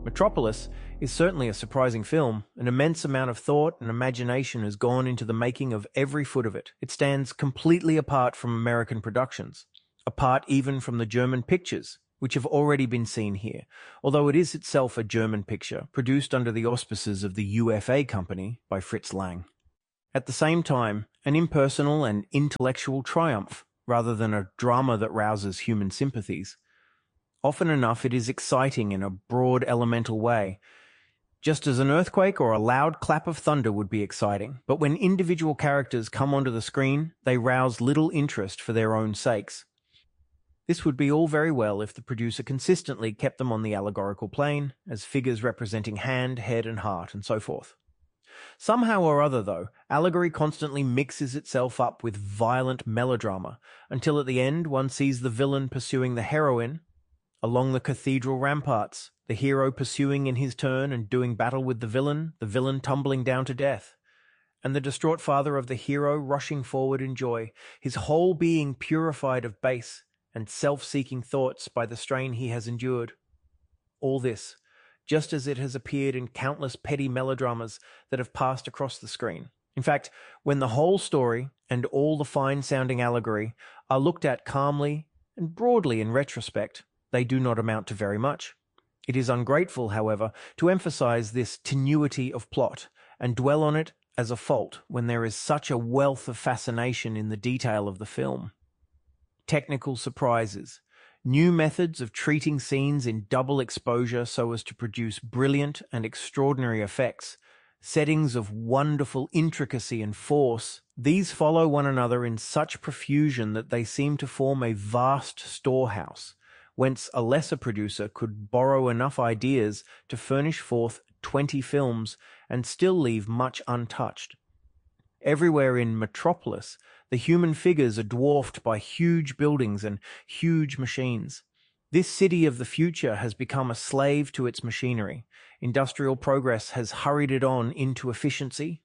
Metropolis is certainly a surprising film. An immense amount of thought and imagination has gone into the making of every foot of it. It stands completely apart from American productions, apart even from the German pictures, which have already been seen here, although it is itself a German picture, produced under the auspices of the UFA company by Fritz Lang. At the same time, an impersonal and intellectual triumph, rather than a drama that rouses human sympathies. Often enough, it is exciting in a broad elemental way, just as an earthquake or a loud clap of thunder would be exciting. But when individual characters come onto the screen, they rouse little interest for their own sakes. This would be all very well if the producer consistently kept them on the allegorical plane, as figures representing hand, head, and heart, and so forth. Somehow or other, though, allegory constantly mixes itself up with violent melodrama, until at the end one sees the villain pursuing the heroine along the cathedral ramparts, the hero pursuing in his turn and doing battle with the villain tumbling down to death, and the distraught father of the hero rushing forward in joy, his whole being purified of base and self-seeking thoughts by the strain he has endured. All this, just as it has appeared in countless petty melodramas that have passed across the screen. In fact, when the whole story and all the fine-sounding allegory are looked at calmly and broadly in retrospect, they do not amount to very much. It is ungrateful, however, to emphasize this tenuity of plot and dwell on it as a fault when there is such a wealth of fascination in the detail of the film. Technical surprises, new methods of treating scenes in double exposure so as to produce brilliant and extraordinary effects, settings of wonderful intricacy and force, these follow one another in such profusion that they seem to form a vast storehouse, whence a lesser producer could borrow enough ideas to furnish forth 20 films and still leave much untouched. Everywhere in Metropolis, the human figures are dwarfed by huge buildings and huge machines. This city of the future has become a slave to its machinery. Industrial progress has hurried it on into efficiency,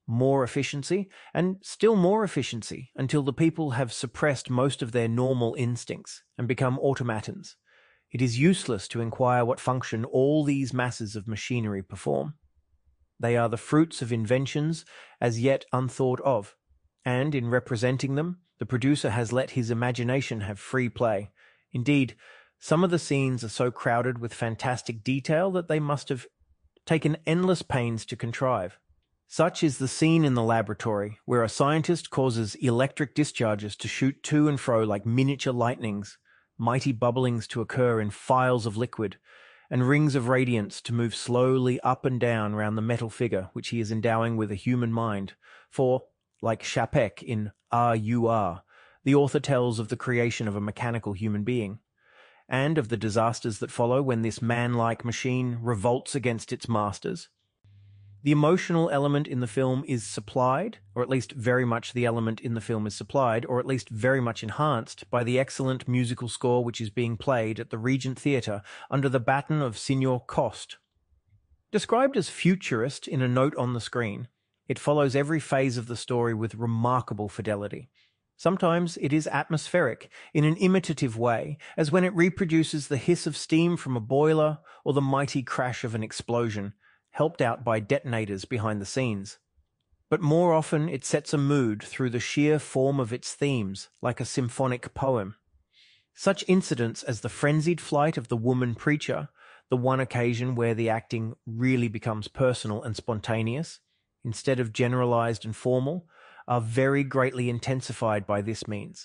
and still more efficiency, until the people have suppressed most of their normal instincts and become automatons. It is useless to inquire what function all these masses of machinery perform. They are the fruits of inventions as yet unthought of, and in representing them, the producer has let his imagination have free play. Indeed, some of the scenes are so crowded with fantastic detail that they must have taken endless pains to contrive. Such is the scene in the laboratory, where a scientist causes electric discharges to shoot to and fro like miniature lightnings, mighty bubblings to occur in phials of liquid, and rings of radiance to move slowly up and down round the metal figure which he is endowing with a human mind. For, like Chapek in R.U.R., the author tells of the creation of a mechanical human being, and of the disasters that follow when this man-like machine revolts against its masters. The emotional element in the film is supplied, or at least very much the element in the film is supplied, or at least very much enhanced, by the excellent musical score which is being played at the Regent Theatre under the baton of Signor Coste. Described as futurist in a note on the screen, it follows every phase of the story with remarkable fidelity. Sometimes it is atmospheric, in an imitative way, as when it reproduces the hiss of steam from a boiler or the mighty crash of an explosion, helped out by detonators behind the scenes. But more often it sets a mood through the sheer form of its themes, like a symphonic poem. Such incidents as the frenzied flight of the woman preacher, the one occasion where the acting really becomes personal and spontaneous, instead of generalized and formal, are very greatly intensified by this means.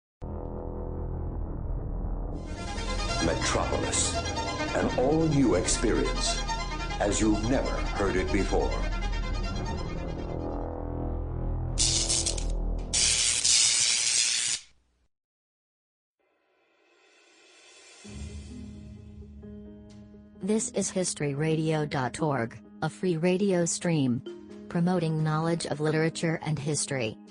Metropolis, an all-new experience, as you've never heard it before. This is historyradio.org, a free radio stream promoting knowledge of literature and history.